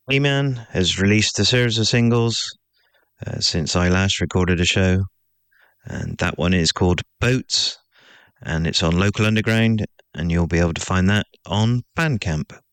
E-Man has released a series of singles since I last recorded a show, and that one is called Boats, and it's on Local Underground, and you'll be able to find that on Bandcamp.